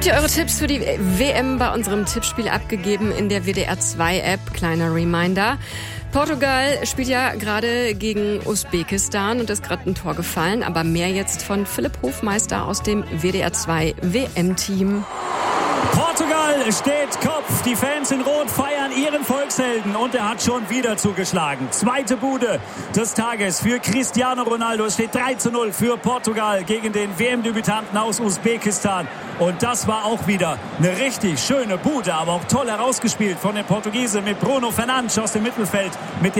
ihr eure Tipps für die WM bei unserem Tippspiel abgegeben in der WDR 2 App? Kleiner Reminder. Portugal spielt ja gerade gegen Usbekistan und ist gerade ein Tor gefallen. Aber mehr jetzt von Philipp Hofmeister aus dem WDR 2 WM-Team. Portugal steht Kopf. Die Fans in Rot feiern ihren Volkshelden und er hat schon wieder zugeschlagen. Zweite Bude des Tages für Cristiano Ronaldo. Es steht 3:0 für Portugal gegen den WM-Debütanten aus Usbekistan. Und das war auch wieder eine richtig schöne Bude, aber auch toll herausgespielt von den Portugiesen mit Bruno Fernandes aus dem Mittelfeld. Mit